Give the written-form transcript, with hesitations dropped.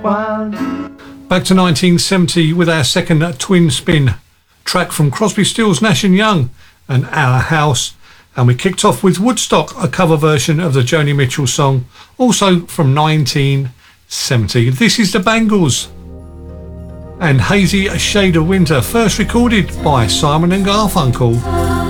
one. Back to 1970 with our second twin spin track from Crosby, Stills, Nash & Young and Our House. And we kicked off with Woodstock, a cover version of the Joni Mitchell song, also from 1970. This is the Bangles and Hazy A Shade of Winter, first recorded by Simon and Garfunkel.